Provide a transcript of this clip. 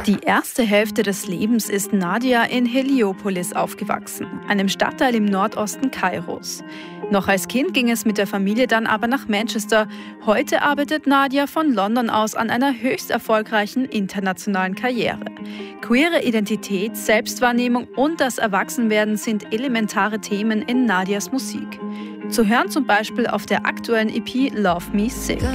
Die erste Hälfte des Lebens ist Nadia in Heliopolis aufgewachsen, einem Stadtteil im Nordosten Kairos. Noch als Kind ging es mit der Familie dann aber nach Manchester. Heute arbeitet Nadia von London aus an einer höchst erfolgreichen internationalen Karriere. Queere Identität, Selbstwahrnehmung und das Erwachsenwerden sind elementare Themen in Nadias Musik. Zu hören zum Beispiel auf der aktuellen EP Love Me Sick.